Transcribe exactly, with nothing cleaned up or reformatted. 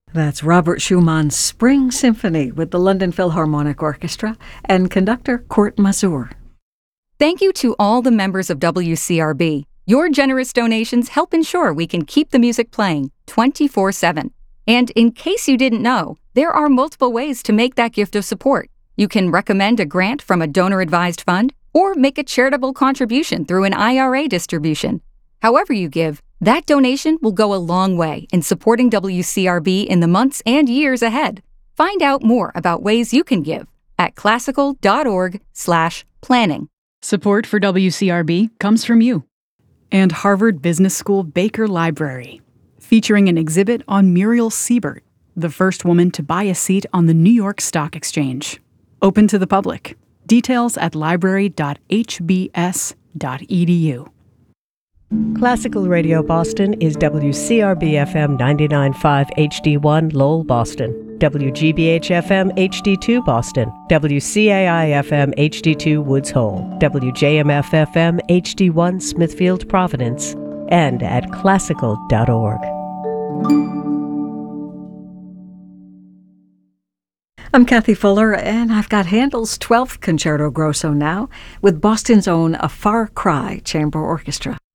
That's Robert Schumann's Spring Symphony with the London Philharmonic Orchestra and conductor Kurt Masur. Thank you to all the members of W C R B. Your generous donations help ensure we can keep the music playing twenty-four seven. And in case you didn't know, there are multiple ways to make that gift of support. You can recommend a grant from a donor-advised fund or make a charitable contribution through an I R A distribution. However you give, that donation will go a long way in supporting W C R B in the months and years ahead. Find out more about ways you can give at classical.org slash planning. Support for W C R B comes from you and Harvard Business School Baker Library, featuring an exhibit on Muriel Siebert, the first woman to buy a seat on the New York Stock Exchange. Open to the public. Details at library dot h b s dot e d u. Classical Radio Boston is W C R B F M ninety-nine point five H D one Lowell, Boston, W G B H F M H D two Boston, W C A I F M H D two Woods Hole, W J M F F M H D one Smithfield, Providence, and at classical dot org. I'm Kathy Fuller, and I've got Handel's twelfth Concerto Grosso now with Boston's own A Far Cry Chamber Orchestra.